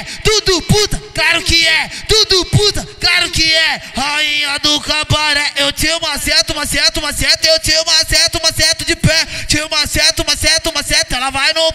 tudo puta, claro que é, tudo puta, claro que é. Rainha do cabaré, eu te maceto, maceto, maceto.